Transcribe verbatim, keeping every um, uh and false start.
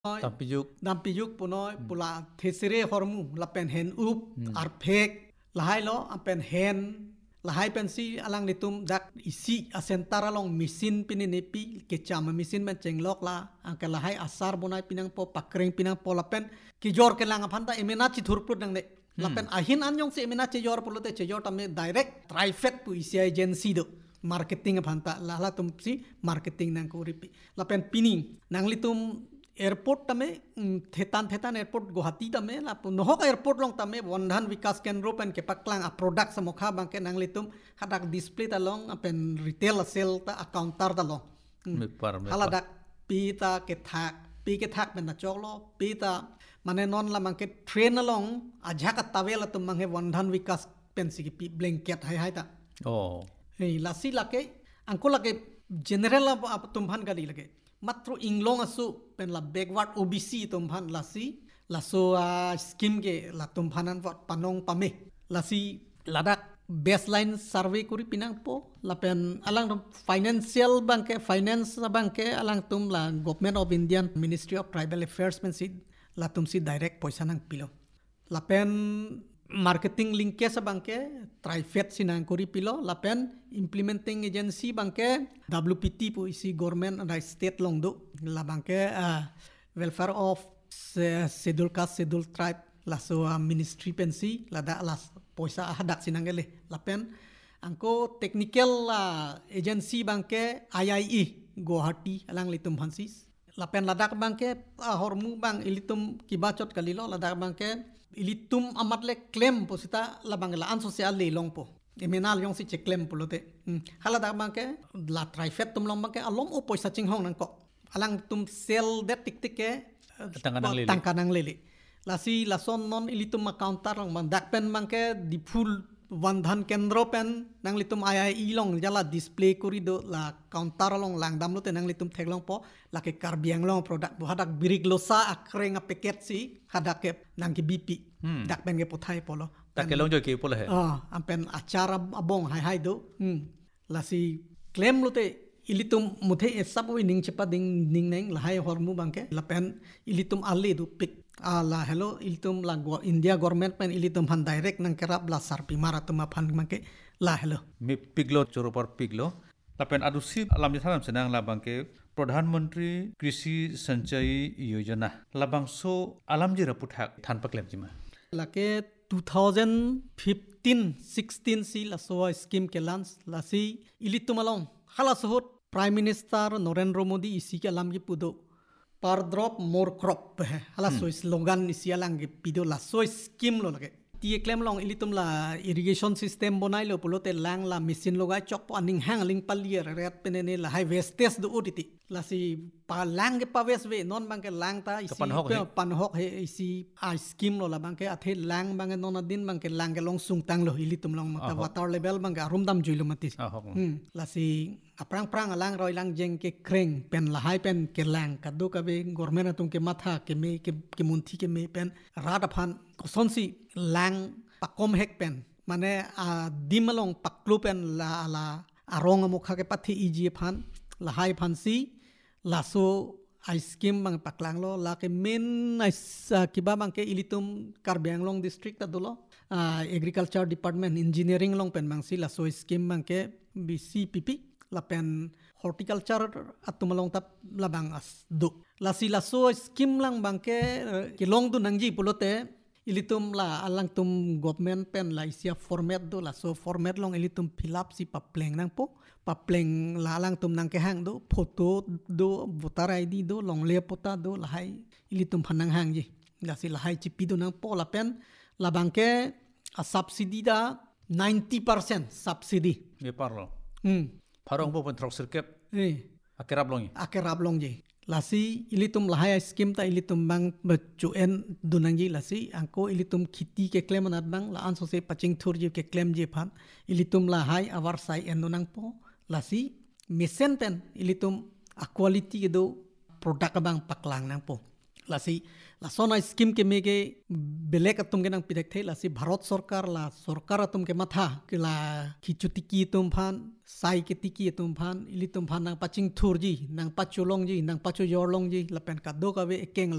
Tampiyuk Dampiyuk punoi pula thesire hormu lapen hen up arpek lahai lo apen hen lahai pensi alang litum dak isi asentara long mesin pininepi kecam mesin men cenglok la angke lahai asar bunai pinang po pakreng pinang po lapen kijor ke lang apanta emena chi thurput nang ne lapen ahin anyong si emena che jor pulote che jor tamme direct trifet pu isi agency do marketing apanta lala tum si marketing nang ko ripi lapen pining nang litum airport tame thetan thetan airport Guwahati tame la nohok airport long tame Wandhan Vikas Kendro pen ke paklang a product sa mukha bangke nang litum hadak display talong apen retail sale ta counter talong haladak pita ke thak pi ke thak men na choklo pita mane non la mangke train along ajha ka tawela tum manghe Wandhan Vikas pen si pi blanket hai hai ta oh hey lasi lake angko lake general la tumhan gali lake matro inglong asu pen la backward O B C tumphan lasi laso uh, scheme ke la tumphanan wat panong pame lasi ladak baseline survey kuri pinang po lapen alang financial bank finance bank alang tum la government of Indian Ministry of Tribal Affairs men si la tum si direct poisa nang pilo lapen marketing linkage sa banke trifet sinang kuri pilo lapen implementing agency banke W P T pu isi government and state long do la banke uh, welfare of scheduled caste scheduled tribe la so uh, ministry pensi la da la poisa hadak sinangele lapen angko technical uh, agency banke I I E Guwahati alang litum hansis lapen ladak banke uh, hormu bang ilitum kibacot kalilo ladak banke ilitum amat le claim po sita labang laan sosial le long po emenal yong si che claim po lote hala da bangke la trifet tum long bangke alom o poisa ching hong nang ko alang tum sel det tik tik ke tangkanang lele tangkanang lele la si la son non ilitum counter long bang dak pen bangke di full Wandhan Kendro pen nang litum I I E long jala display kuri do la counter long lang dam lote nang litum thek long po la ke karbiang long product bu hadak birig losa akreng a paket si hadak ke nang ki B P hmm. dak pen ke pothai polo tak ke long jo ke polo he ah ampen acara abong hai hai do hmm. la si claim lote ilitum muthe esap wi ning chepa ding ning neng la hai hormu bangke la pen ilitum ali du pik ala hello ilitum la India government pen ilitum han direct nang kerap la sarpi maratum aphan mangke la hello mi piglo choropar piglo lapen adusi alam jathanam senang labangke Pradhan Mantri Krishi Sanchay Yojana labang so alam jira puthak than paklem jima lake twenty fifteen sixteen si la so scheme ke lans la si ilitum along hala sohot Prime Minister Narendra Modi isi ke alam gi pudo per drop more crop है हला सो स्लोगन इसिया लांगे पिदो ला सो स्कीम लो लगे ती क्लेम लोंग इलितुम ला irrigation system बनाई लो पुलोते लांग ला मशीन लोगाय चॉप अनिंग हैंग लिंग पलियर रेत पेने ने ला हाई वेस्टेज दो उदिति ला सी पा लांग के पावेस वे नॉन बांगे लांग ता इसी पनहक है इसी आ स्कीम लो ला बांगे अथे लांग बांगे नॉन दिन बांगे लांग के लोंग सुंगतांग लो इलितुम लोंग मता वाटर लेवल बांगे रुमदम जुइलो मति हम ला सी aprang prang alang roi lang jeng ke kreng pen lahai pen ke lang kadu ka be gormen atung ke matha ke me ke ke munthi ke me pen rad aphan kosonsi lang pakom hek pen mane a dimalong paklu pen la la arong amukha ke pathi iji phan lahai phan si laso ice cream bang paklang lo la ke men kiba bang ke ilitum Karbiang Long district ta dulo agriculture department engineering long pen bang si laso scheme bang ke B C P P lapen horticulture atumalong tap labang as do lasi laso scheme lang bangke kilong du nangji pulote ilitum la alang tum government pen la isia format do laso format long ilitum fill up si papleng nang po papleng la alang tum nang ke hang do photo do voter I D do long le pota do lahai ilitum phanang hang ji lasi lahai chipi do nang po lapen la bangke a subsidy da ninety percent subsidy ye parlo hmm Parong po pentrok sirkep eh akerap long akerap long je lasi ilitum lahai scheme ta ilitum bang bachuen dunangi lasi angko ilitum khiti ke claim anat bang la anso se paching thur je ke claim je phan ilitum lahai awar sai endonang po lasi mesen pen ilitum a quality ke do product bang paklang nang po lasi la sona scheme ke mege belek atum ke nang pidek the lasi bharat sarkar la sarkar atum ke matha ke la khichuti ki tum phan sai ke tiki tum phan ilitum phan nang paching thur ji nang pachulong ji nang pachu yorlong ji lapen ka do ka ve ekeng